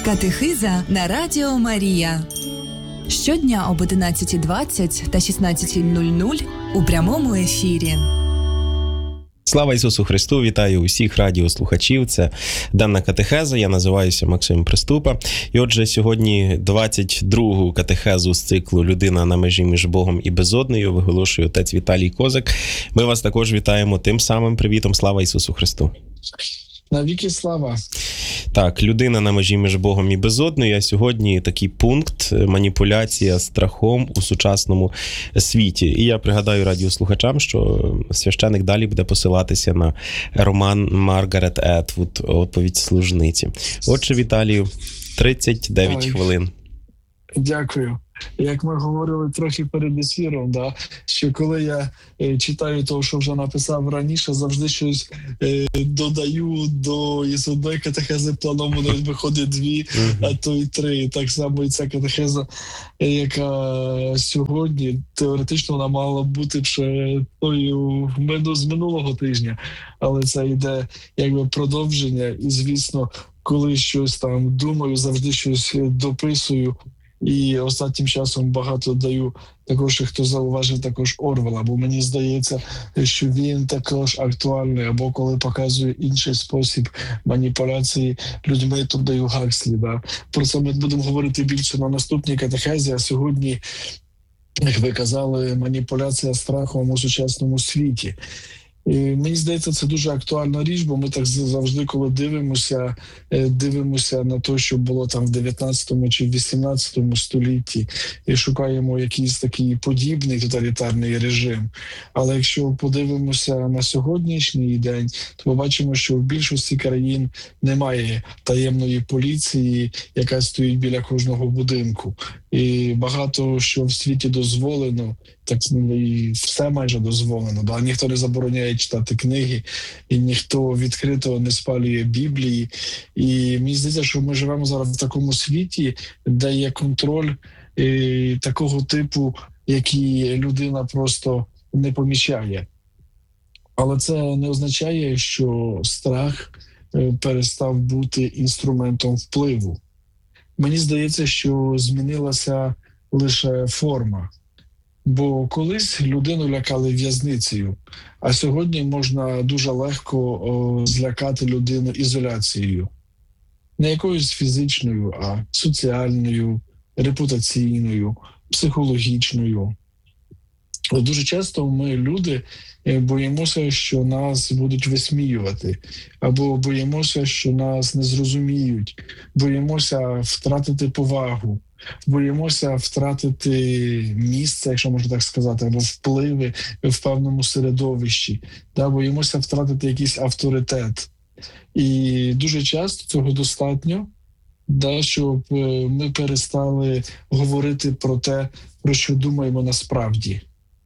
Катехиза на Радіо Марія. Щодня об 11:20 та 16:00 у прямому ефірі. Слава Ісусу Христу! Вітаю усіх радіослухачів. Це Денна Катехеза. Я називаюся Максим Приступа. І отже, сьогодні 22-гу катехезу з циклу «Людина на межі між Богом і безоднею» виголошує отець Віталій Козак. Ми вас також вітаємо тим самим привітом. Слава Ісусу Христу! Навіки слава! Так, людина на межі між Богом і безоднею. А сьогодні такий пункт – маніпуляція страхом у сучасному світі. І я пригадаю радіослухачам, що священик далі буде посилатися на роман Маргарет Етвуд «Оповідь служниці». Отже, Віталію, 39 хвилин. Дякую. Як ми говорили трохи перед ефіром, що коли я читаю того, що вже написав раніше, завжди щось додаю із одної катехези планово навіть виходить 2, а то й 3. Так само і ця катехеза, яка сьогодні, теоретично вона мала бути ще з минулого тижня, але це йде якби продовження і, звісно, коли щось там думаю, завжди щось дописую. І останнім часом багато даю також, хто зауважив також Орвела, бо мені здається, що він також актуальний, або коли показує інший спосіб маніпуляції людьми, то даю Гакслі. Про це ми будемо говорити більше на наступній катехезі, а сьогодні, як ви казали, маніпуляція страхом у сучасному світі. І мені здається, це дуже актуальна річ, бо ми так завжди, коли дивимося на те, що було там в 19 чи в 18 столітті, і шукаємо якийсь такий подібний тоталітарний режим. Але якщо подивимося на сьогоднішній день, то побачимо, що в більшості країн немає таємної поліції, яка стоїть біля кожного будинку. І багато що в світі дозволено, так і все майже дозволено. Ніхто не забороняє читати книги, і ніхто відкрито не спалює Біблії. І мені здається, що ми живемо зараз в такому світі, де є контроль такого типу, який людина просто не помічає. Але це не означає, що страх перестав бути інструментом впливу. Мені здається, що змінилася лише форма. Бо колись людину лякали в'язницею, а сьогодні можна дуже легко злякати людину ізоляцією. Не якоюсь фізичною, а соціальною, репутаційною, психологічною. Дуже часто ми, люди, боїмося, що нас будуть висміювати, або боїмося, що нас не зрозуміють, боїмося втратити повагу, боїмося втратити місце, якщо можна так сказати, або впливи в певному середовищі, боїмося втратити якийсь авторитет. І дуже часто цього достатньо, щоб ми перестали говорити про те, про що думаємо насправді.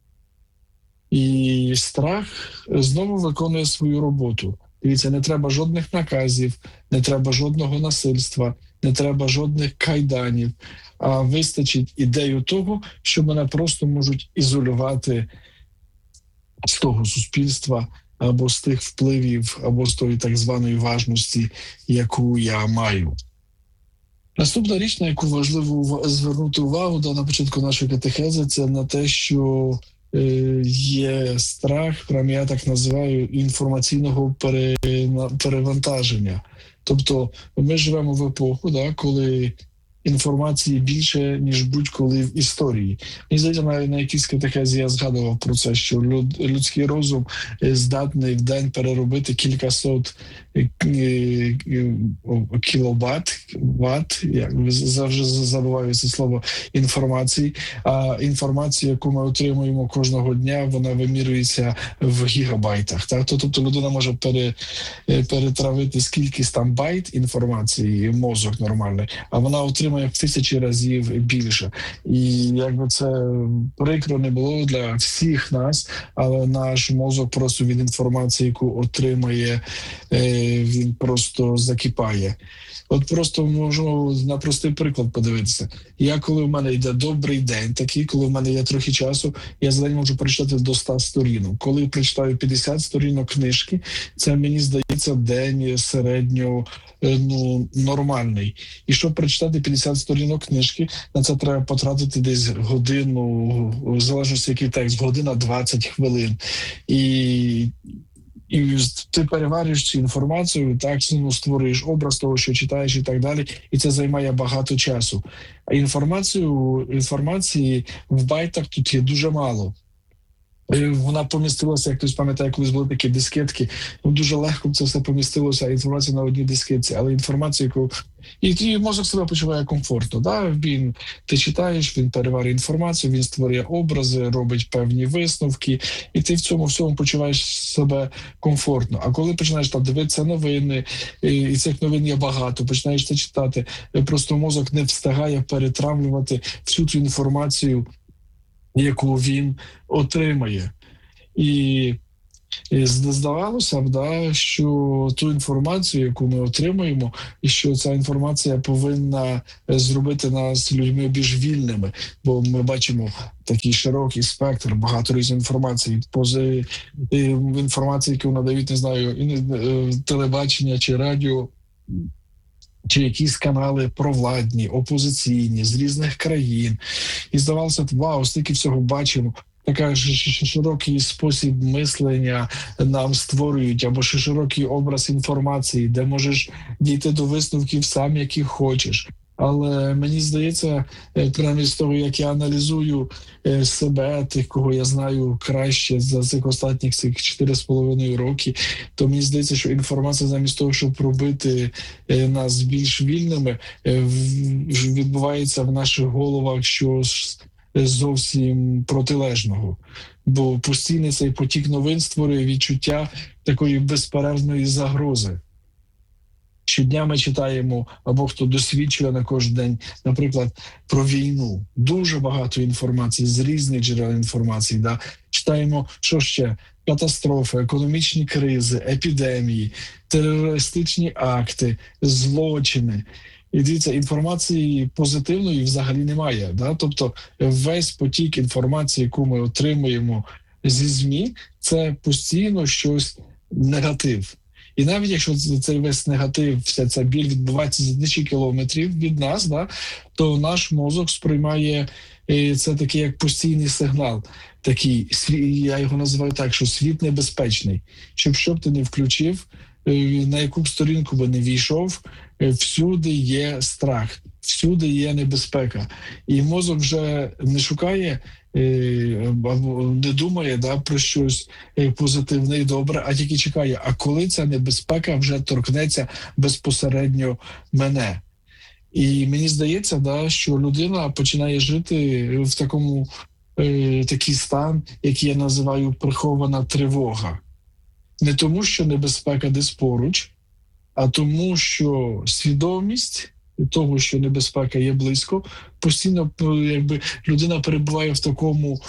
І страх знову виконує свою роботу. Дивіться, не треба жодних наказів, не треба жодного насильства, не треба жодних кайданів, а вистачить ідею того, що мене просто можуть ізолювати з того суспільства, або з тих впливів, або з тої так званої важності, яку я маю. Наступна річ, на яку важливо звернути увагу на початку нашої катехези, це на те, що є страх, прямо я так називаю, інформаційного перевантаження. Тобто ми живемо в епоху, коли інформації більше, ніж будь-коли в історії. Мені здається, на якійсь катехезі я згадував про це, що людський розум здатний в день переробити кількасот ват, я завжди забуваю це слово, інформації. А інформація, яку ми отримуємо кожного дня, вона вимірюється в гігабайтах. Тобто людина може перетравити скількись там байт інформації, мозок нормальний, а вона отримує отримає в 1000 разів більше. І якби це прикро не було для всіх нас, але наш мозок просто від інформації, яку отримає, він просто закипає. От просто можу на простий приклад подивитися. Коли в мене йде добрий день, такий, коли в мене є трохи часу, я за день можу прочитати до 100 сторінок. Коли прочитаю 50 сторінок книжки, це, мені здається, день середньо нормальний. І щоб прочитати 50 сторінок книжки, на це треба потратити десь годину, в залежності який текст, година 20 хвилин. І ти переварюєш цю інформацію, так, створюєш образ того, що читаєш і так далі, і це займає багато часу. А інформації в байтах тут є дуже мало. Вона помістилася, як хтось пам'ятає, колись були такі дискетки, дуже легко це все помістилося, інформація на одній дискетці, але інформація, яку... І мозок себе почуває комфортно. Да? Ти читаєш, він переварює інформацію, він створює образи, робить певні висновки, і ти в цьому всьому почуваєш себе комфортно. А коли починаєш там дивитися новини, і цих новин є багато, починаєш це читати, просто мозок не встигає перетравлювати всю цю інформацію, яку він отримає. І здавалося б, да, що ту інформацію, яку ми отримуємо, і що ця інформація повинна зробити нас людьми більш вільними, бо ми бачимо такий широкий спектр, багато різної інформації, інформації, яку надають, не знаю, телебачення чи радіо, чи якісь канали провладні, опозиційні, з різних країн. І здавалося, вау, стільки всього бачимо. Такий широкий спосіб мислення нам створюють, або широкий образ інформації, де можеш дійти до висновків сам, які хочеш. Але мені здається, принаймні з того, як я аналізую себе, тих, кого я знаю краще за цих останніх 4,5 роки, то мені здається, що інформація замість того, щоб робити нас більш вільними, відбувається в наших головах щось зовсім протилежного. Бо постійний цей потік новин створює відчуття такої безперервної загрози. Щодня ми читаємо, або хто досвідчує на кожен день, наприклад, про війну. Дуже багато інформації, з різних джерел інформації. Да? Читаємо, що ще? Катастрофи, економічні кризи, епідемії, терористичні акти, злочини. І дивіться, інформації позитивної взагалі немає. Да? Тобто весь потік інформації, яку ми отримуємо зі ЗМІ, це постійно щось негатив. І навіть якщо цей весь негатив, вся ця біль відбувається за 1000 кілометрів від нас, да, то наш мозок сприймає це такий як постійний сигнал. Такий, я його називаю так, що світ небезпечний. Щоб ти не включив, на яку б сторінку би не війшов, всюди є страх, всюди є небезпека. І мозок вже не шукає, або не думає, да, про щось позитивне і добре, а тільки чекає, а коли ця небезпека вже торкнеться безпосередньо мене. І мені здається, да, що людина починає жити в такий стан, який я називаю прихована тривога. Не тому, що небезпека десь поруч, а тому, що свідомість того, що небезпека є близько, постійно якби людина перебуває в такому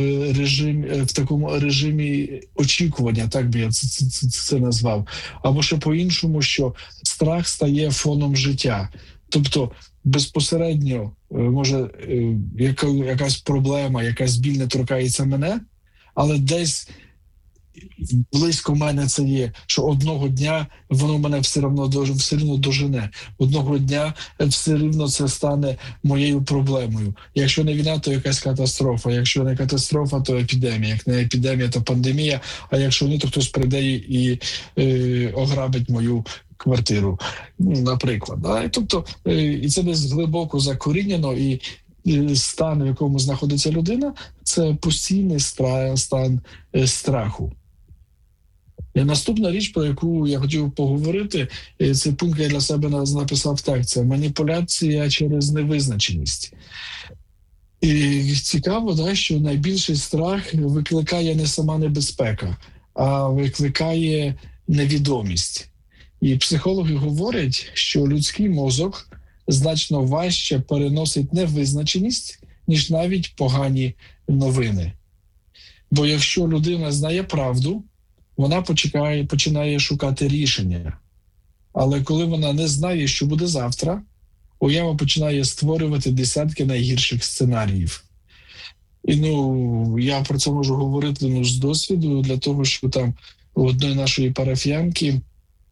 режимі очікування, так би я це назвав. Або ще по-іншому, що страх стає фоном життя. Тобто безпосередньо, може, якась проблема, якась біль не торкається мене, але десь близько мене це є, що одного дня воно мене все рівно дожене. Одного дня все рівно це стане моєю проблемою. Якщо не війна, то якась катастрофа. Якщо не катастрофа, то епідемія. Як не епідемія, то пандемія. А якщо ні, то хтось прийде і ограбить мою квартиру, наприклад. Да? Тобто, і це десь глибоко закорінено, і стан, в якому знаходиться людина, це постійний стан страху. Наступна річ, про яку я хотів поговорити, цей пункт я для себе написав так, це маніпуляція через невизначеність. І цікаво, да, що найбільший страх викликає не сама небезпека, а викликає невідомість. І психологи говорять, що людський мозок значно важче переносить невизначеність, ніж навіть погані новини. Бо якщо людина знає правду, вона починає шукати рішення. Але коли вона не знає, що буде завтра, уява починає створювати десятки найгірших сценаріїв. І я про це можу говорити з досвіду, для того, що там у одної нашої парафіянки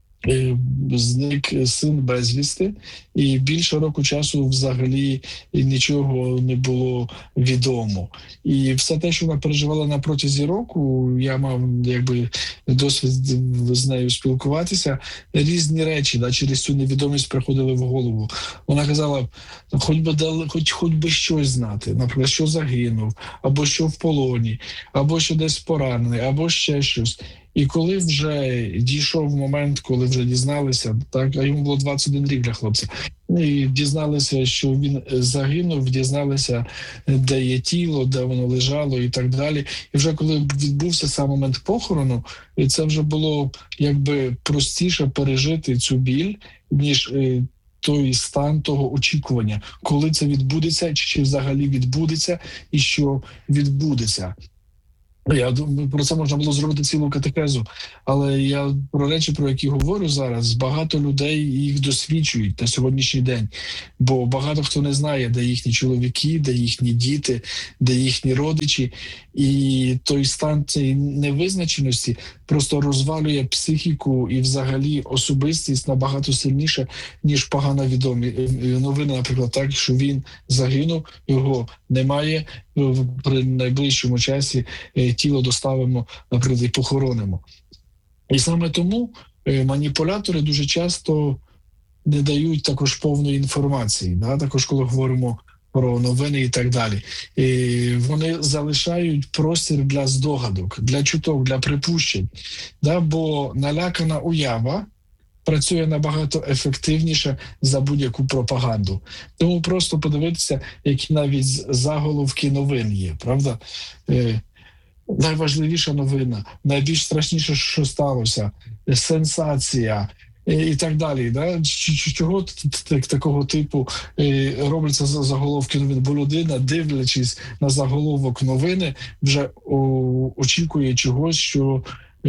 зник син безвісти, і більше року часу взагалі нічого не було відомо. І все те, що вона переживала на протязі року, я мав досвід з нею спілкуватися, різні речі через цю невідомість приходили в голову. Вона казала, хоч би щось знати, наприклад, що загинув, або що в полоні, або що десь поранений, або ще щось. І коли вже дійшов момент, коли вже дізналися, так, а йому було 21 рік для хлопця, і дізналися, що він загинув, дізналися, де є тіло, де воно лежало і так далі. І вже коли відбувся сам момент похорону, і це вже було простіше пережити цю біль, ніж той стан того очікування, коли це відбудеться, чи взагалі відбудеться, і що відбудеться. Я думаю, про це можна було зробити цілу катехезу, але я про речі, про які говорю зараз, багато людей їх досвідчують на сьогоднішній день, бо багато хто не знає, де їхні чоловіки, де їхні діти, де їхні родичі, і той стан цієї невизначеності просто розвалює психіку і взагалі особистість набагато сильніше, ніж погано відомі новини, наприклад, так, що він загинув, його немає, при найближчому часі тіло доставимо, наприклад, і похоронимо. І саме тому маніпулятори дуже часто не дають також повної інформації, також коли говоримо про новини і так далі. І вони залишають простір для здогадок, для чуток, для припущень, бо налякана уява працює набагато ефективніше за будь-яку пропаганду. Тому просто подивитися, які навіть заголовки новин є, правда? Найважливіша новина, найбільш страшніше, що сталося, сенсація і так далі. Чого такого типу робляться заголовки новин? Бо людина, дивлячись на заголовок новини, вже очікує чогось, що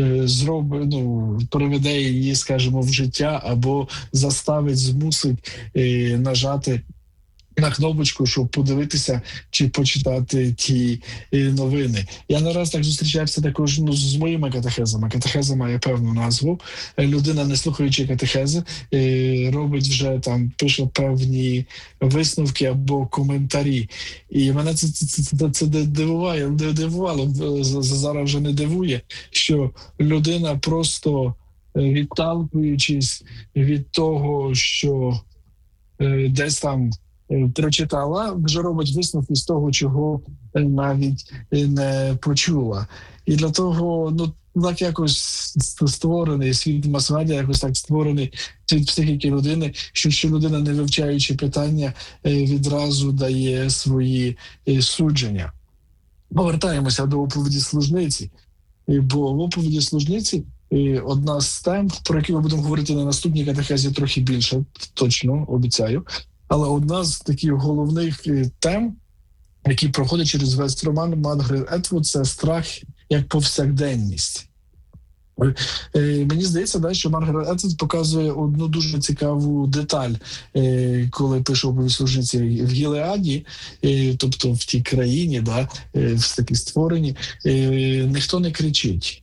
приведе її, скажімо, в життя або змусить нажати на кнопочку, щоб подивитися чи почитати ті новини. Я не раз так зустрічався також з моїми катехезами. Катехеза має певну назву. Людина, не слухаючи катехези, робить вже пише певні висновки або коментарі. І мене це дивувало, зараз вже не дивує, що людина просто відталкуючись від того, що десь там прочитала, вже робить висновки з того, чого навіть не почула. І для того, так якось створений світ мас-медіа, якось так створений світ психіки людини, що людина, не вивчаючи питання, відразу дає свої судження. Повертаємося до оповіді служниці. Бо в оповіді служниці одна з тем, про які ми будемо говорити на наступній катехезі трохи більше, точно, обіцяю. Але одна з таких головних тем, які проходять через весь роман Маргарет Етвуд, це страх як повсякденність. Мені здається, що Маргарет Етвуд показує одну дуже цікаву деталь, коли пише оповідь служниці в Гілеаді, тобто в тій країні, в такій створенні, ніхто не кричить,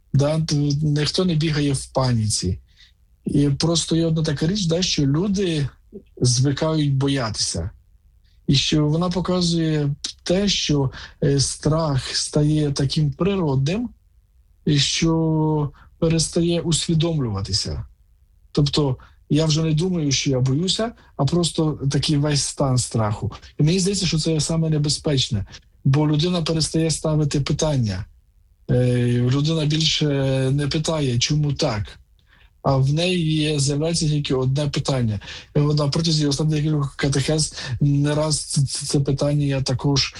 ніхто не бігає в паніці. І просто є одна така річ, що люди звикають боятися. І що вона показує те, що страх стає таким природним, і що перестає усвідомлюватися. Тобто я вже не думаю, що я боюся, а просто такий весь стан страху. І мені здається, що це саме небезпечне, бо людина перестає ставити питання. Людина більше не питає, чому так. А в неї з'являється тільки одне питання. На протязі останніх кількох катехез не раз це питання я також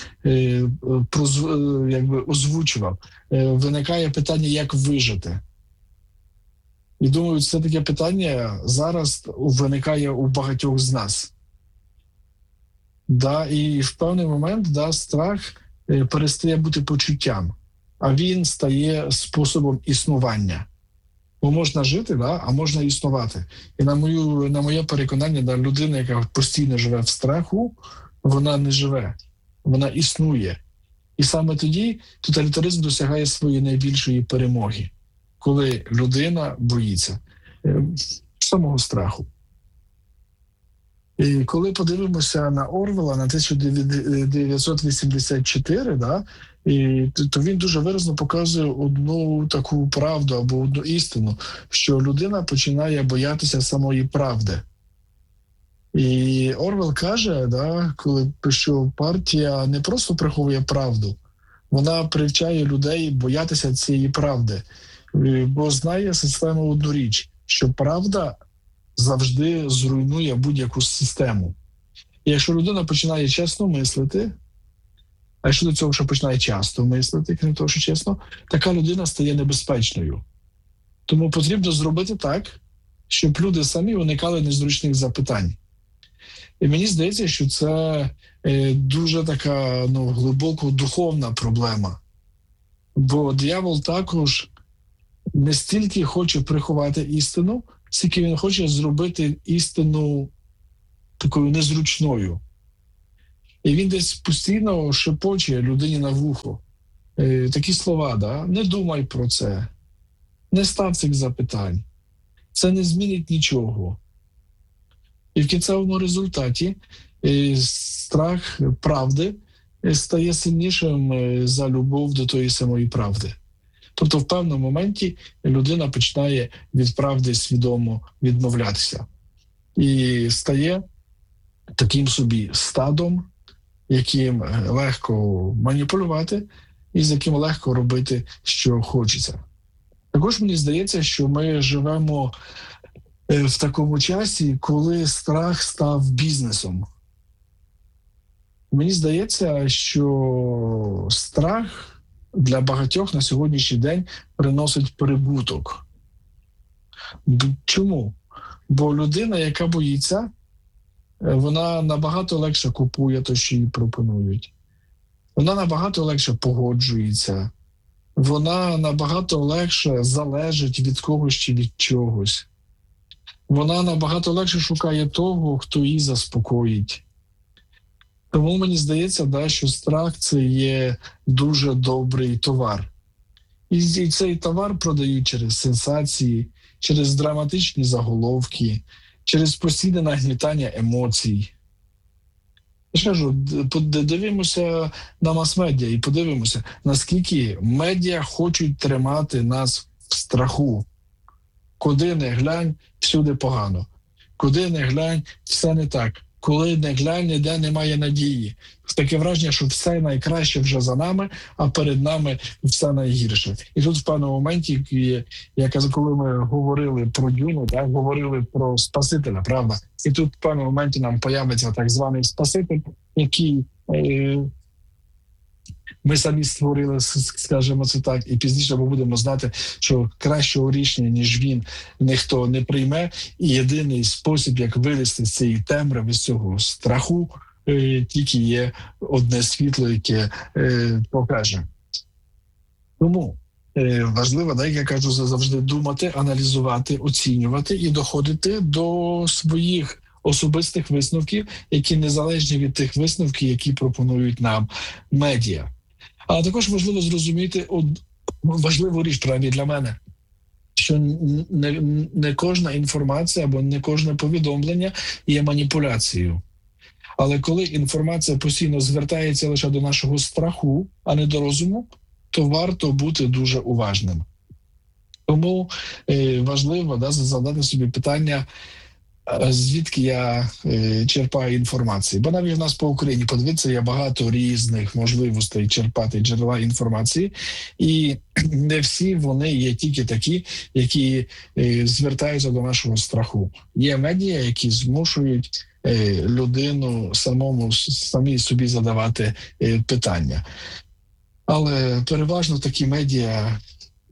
озвучував. Виникає питання, як вижити. І думаю, це таке питання зараз виникає у багатьох з нас. Да, і в певний момент страх перестає бути почуттям, а він стає способом існування. Бо можна жити, а можна існувати. І на моє переконання, людина, яка постійно живе в страху, вона не живе, вона існує. І саме тоді тоталітаризм досягає своєї найбільшої перемоги, коли людина боїться самого страху. І коли подивимося на Орвелла, на 1984, то він дуже виразно показує одну таку правду або одну істину, що людина починає боятися самої правди. І Орвелл каже, що партія не просто приховує правду, вона привчає людей боятися цієї правди, бо знає систему одну річ, що правда завжди зруйнує будь-яку систему. І якщо людина починає чесно мислити, а якщо до цього ще починає часто мислити, крім того, що чесно, така людина стає небезпечною. Тому потрібно зробити так, щоб люди самі уникали незручних запитань. І мені здається, що це дуже така глибоко духовна проблема. Бо диявол також не стільки хоче приховати істину, скільки він хоче зробити істину такою незручною. І він десь постійно шепоче людині на вухо. Такі слова, не думай про це, не став цих запитань, це не змінить нічого. І в кінцевому результаті страх правди стає сильнішим за любов до тої самої правди. Тобто в певному моменті людина починає від правди свідомо відмовлятися. І стає таким собі стадом, яким легко маніпулювати і з яким легко робити, що хочеться. Також мені здається, що ми живемо в такому часі, коли страх став бізнесом. Мені здається, що страх для багатьох на сьогоднішній день приносить прибуток. Чому? Бо людина, яка боїться, вона набагато легше купує те, що їй пропонують. Вона набагато легше погоджується. Вона набагато легше залежить від когось чи від чогось. Вона набагато легше шукає того, хто її заспокоїть. Тому мені здається, що страх – це є дуже добрий товар. І цей товар продають через сенсації, через драматичні заголовки, через постійне нагнітання емоцій. Я ж кажу, подивимося на мас-медіа і подивимося, наскільки медіа хочуть тримати нас в страху. Куди не глянь, всюди погано. Куди не глянь, все не так. Коли не глянь, ніде немає надії. Таке враження, що все найкраще вже за нами, а перед нами все найгірше. І тут в певному моменті, коли ми говорили про Дюну, говорили про Спасителя, правда? І тут в певному моменті нам появиться так званий Спаситель, який ми самі створили, скажімо це так, і пізніше ми будемо знати, що кращого рішення, ніж він, ніхто не прийме. І єдиний спосіб, як вилізти з цієї темряви, з цього страху, тільки є одне світло, яке покаже. Тому важливо, як я кажу, завжди думати, аналізувати, оцінювати і доходити до своїх особистих висновків, які незалежні від тих висновків, які пропонують нам медіа. Але також важливо зрозуміти важливу річ, принаймні для мене, що не кожна інформація або не кожне повідомлення є маніпуляцією. Але коли інформація постійно звертається лише до нашого страху, а не до розуму, то варто бути дуже уважним. Тому важливо задати собі питання, звідки я черпаю інформацію. Бо навіть в нас по Україні, подивіться, є багато різних можливостей черпати джерела інформації, і не всі вони є тільки такі, які звертаються до нашого страху. Є медіа, які змушують людину самі собі задавати питання. Але переважно такі медіа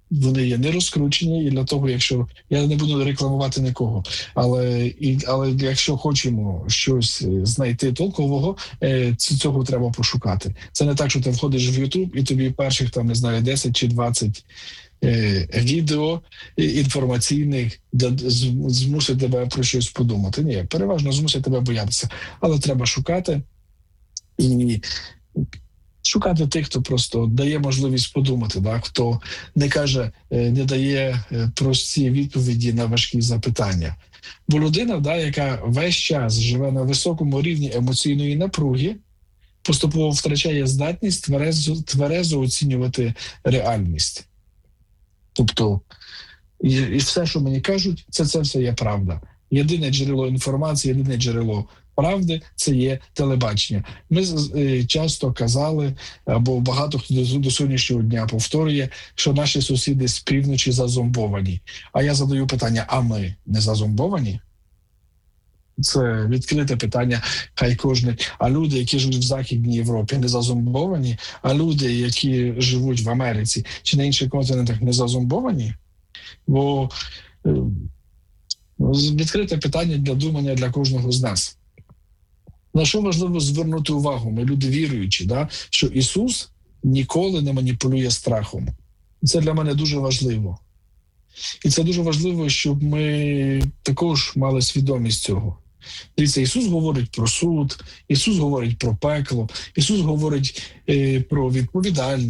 вони є не розкручені, і для того, якщо я не буду рекламувати нікого, але якщо хочемо щось знайти толкового, цього треба пошукати. Це не так, що ти входиш в YouTube і тобі перших там, не знаю, 10 чи 20 відео інформаційних змусить тебе про щось подумати. Ні, переважно змусить тебе боятися. Але треба шукати і шукати тих, хто просто дає можливість подумати, да? Хто не каже, не дає прості відповіді на важкі запитання. Бо людина, да, яка весь час живе на високому рівні емоційної напруги, поступово втрачає здатність тверезо оцінювати реальність. Тобто, і все, що мені кажуть, це все є правда. Єдине джерело інформації, єдине джерело правди – це є телебачення. Ми часто казали, або багато хто до сьогоднішнього дня повторює, що наші сусіди з півночі зазомбовані. А я задаю питання, а ми не зазомбовані? Це відкрите питання, хай кожен. А люди, які живуть в Західній Європі, не зазомбовані? А люди, які живуть в Америці чи на інших континентах, не зазомбовані? Бо відкрите питання для думання для кожного з нас. На що важливо звернути увагу? Ми люди віруючі, да? Що Ісус ніколи не маніпулює страхом. Це для мене дуже важливо. І це дуже важливо, щоб ми також мали свідомість цього. Дивіться, Ісус говорить про суд, Ісус говорить про пекло, Ісус говорить про відповідальність.